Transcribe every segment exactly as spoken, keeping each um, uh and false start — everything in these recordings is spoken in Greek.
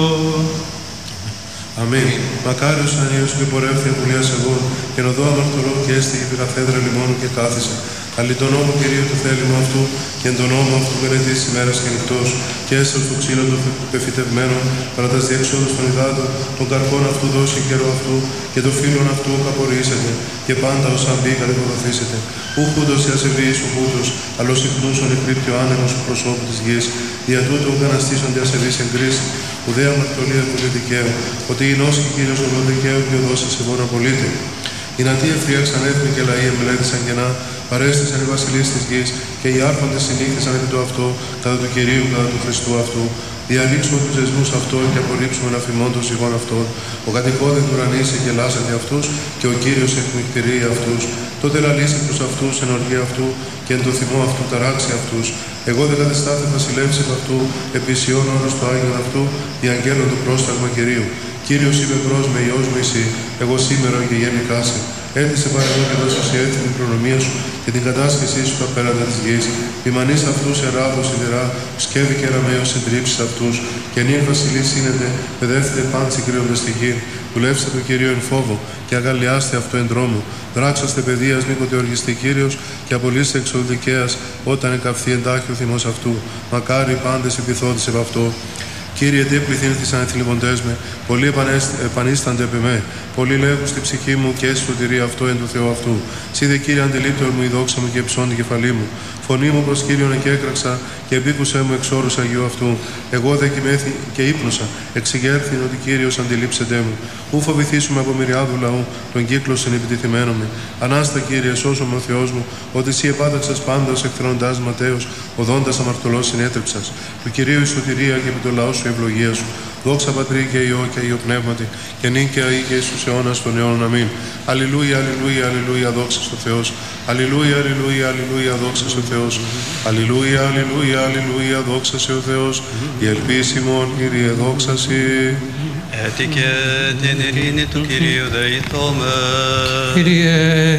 Αμήν. Μακάριος ανίος και πορεύθη απολίας εγώ, και νοδό αμαρτωλό και έστηγε επί καθέδρα λιμόνου και κάθισε. Αλλη τον νόμο Κυρίου του θέλημα αυτού, και εν τον νόμο αυτού μελετήσει ημέρας και νυχτός, και έστερ του ξύλο του πεφυτευμένου, παρά τας διεξόδους των υδάτων, των καρπών αυτού δώσει καιρό αυτού, και το φύλλον αυτού καπορίσετε, και πάντα ως αν μπει κατεποδοθήσετε. Ούχ ούτως η ασεβής, ούχ ούτως, αλλός συχνούσον εκρύπτει ο άνεμος του προσώπου της γης, δια τούτου ουκαναστήσονται ασεβείς εν κρίση, ουδέα αμαρτωλία του δικαίου, ότι γινώσκει Κύριος ολό δικαίου και οδός ασεβών απολύτη. Οι νατοί ευθεία ξανέθνη και λαοί εμελέτησαν κενά, παρέστησαν οι βασιλείς της γης, και οι άρχοντες συνήθισαν επί το αυτό, κατά του Κυρίου, κατά του Χριστού αυτού. Διαλύξουμε τους δεσμούς αυτών και απορρίψουμε αφημών των ζυγών αυτών. Ο κατοικόδεν του ουρανίσαι και λάσατε αυτούς, και ο Κύριος εκμυκτηρεί αυτούς. Τότε λαλήσει προς αυτούς εν οργή αυτού, και εν το θυμό αυτού ταράξει αυτούς. Εγώ δεν κατεστάθε βασιλεύσει από αυτού, επισιών όρος του Άγιον αυτού, διαγγέλλον το πρόσταγμα Κυρίου. Κύριος είπε προς με Υιός μου εσύ, εγώ σήμερα και γενικά σε. Έλυσε παρελθόν και δώσε σε έθιμη προνομία σου και την κατάσχεσή σου τα πέραντα της γης. Μημανείς αυτούς εράδος σιδερά, σκεύη και ραμαίος συντρίψεις αυτούς, και νυν βασιλείς σύνετε, παιδεύτε πάνττσι κρύοντας στη γη. Δουλεύστε το Κυρίο εν φόβο, και αγαλιάστε αυτό εν δρόμο. Δράξαστε παιδείας μήκοτε οργιστή Κύριος, και απολύστε εξοδικαίας όταν εκαυθεί εντάχει ο θυμός αυτού. Μακάρι οι πάντες επιθώντες επ' αυτό. Κύριε, τι επληθύνθησαν οι θλιβοντές με, πολλοί επανίστανται επί με. Πολλοί λέγουν στη ψυχή μου και έσυ σωτηρία αυτό εν του Θεού αυτού. Σύ δε Κύριε αντιλήπτωρ μου η δόξα μου και υψών την κεφαλή μου. Φωνή μου προς Κύριον εκέκραξα και επίκουσέ μου εξ όρους Αγίου αυτού. Εγώ δε κοιμήθη και ύπνωσα, εξηγέρθην ότι Κύριος αντιλήψεντέ μου. Ου φοβηθήσουμε από μυριάδου λαού, τον κύκλωσεν επιτιθυμένο με. Ανάστα Κύριε, σώσο με ο Θεός μου, ότι εσύ επάταξας πάντα ως εχθροντάς Ματέος, οδόντας αμαρτωλός συνέτρεψας. Του Κυρίου η σωτηρία και επί το λαό σου η ευλογία σου. Δόξα Πατρί και Υιό και Υιό Πνεύματι, και νυν και αεί και εις τους αιώνας των αιώνων. Αμήν. Αλληλούια, αλληλούια, αλληλούια, δόξα στο Θεός. Αλληλούια, αλληλούια, αλληλούια, δόξα στο Θεός. Αλληλούια, αλληλούια, αλληλούια, δόξα σε ο Θεός. Η ελπίση ημών, Κύριε, δόξα σοι. Έτσι και την ειρήνη του Κυρίου δεηθώμε. Κύριε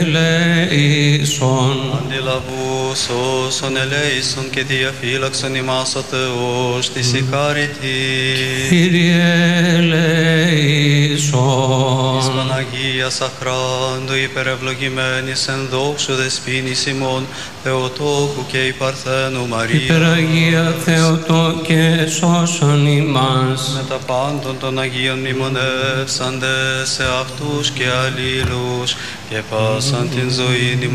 ελέησον. Αντιλαβούς όσων ελέησον και διαφύλαξον ημάς ο Θεός της η χάρητη. Κύριε ελέησον. Εις Παναγίας αχράντου υπερευλογημένης εν δόξου δεσποίνης ημών Θεοτόκου και η Παρθένου Μαρία. Υπεραγία Θεοτό και σώσον ημάς. Με τα πάντων των Αγίων μνημονεύσαντες σε αυτούς και αλλήλους και πάσαν την ζωή